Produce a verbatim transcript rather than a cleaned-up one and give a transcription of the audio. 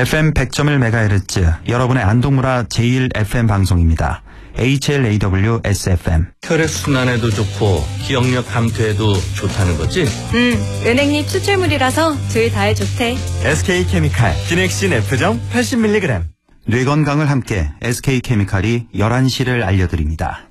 에프엠 백 점 일 메가헤르츠 여러분의 안동문화 제일 에프엠 방송입니다. 에이치엘에이더블유-에스에프엠. 혈액순환에도 좋고 기억력 감퇴에도 좋다는 거지? 응, 은행잎 추출물이라서 둘 다에 좋대. 에스케이케미칼 기넥신 F정 팔십 밀리그램. 뇌 건강을 함께 에스케이케미칼이 열한 시를 알려드립니다.